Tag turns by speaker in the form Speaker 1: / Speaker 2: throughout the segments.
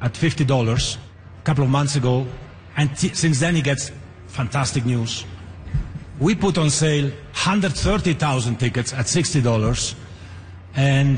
Speaker 1: at $50 a couple of months ago, and since then he gets fantastic news. We put on sale 130,000 tickets at $60, and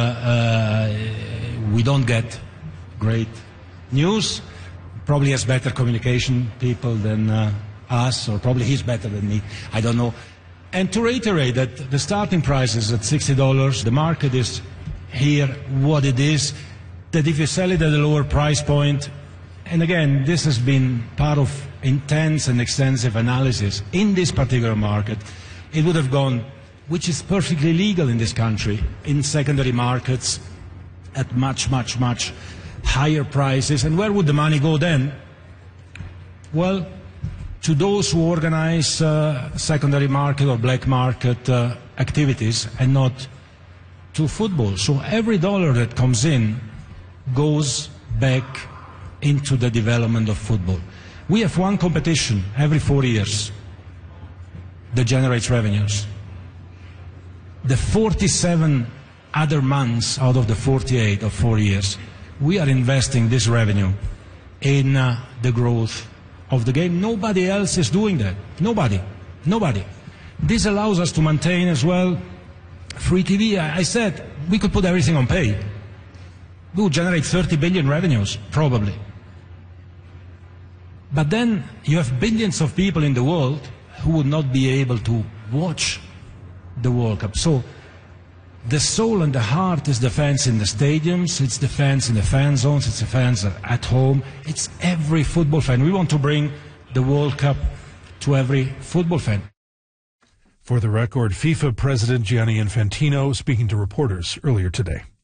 Speaker 1: we don't get great news. Probably has better communication people than us, or probably he's better than me, I don't know. And to reiterate that the starting price is at $60, the market is here what it is, that if you sell it at a lower price point, and again, this has been part of intense and extensive analysis in this particular market, it would have gone, which is perfectly legal in this country, in secondary markets at much, much, much higher prices. And where would the money go then? Well, to those who organize secondary market or black market activities, and not to football. So every dollar that comes in goes back into the development of football. We have one competition every 4 years that generates revenues. The 47 other months out of the 48 of 4 years, we are investing this revenue in the growth of the game. Nobody else is doing that. Nobody. This allows us to maintain as well free TV. I said we could put everything on pay. We would generate 30 billion revenues, probably. But then you have billions of people in the world who would not be able to watch the World Cup. So the soul and the heart is the fans in the stadiums, it's the fans in the fan zones, it's the fans at home, it's every football fan. We want to bring the World Cup to every football fan.
Speaker 2: For the record, FIFA President Gianni Infantino speaking to reporters earlier today.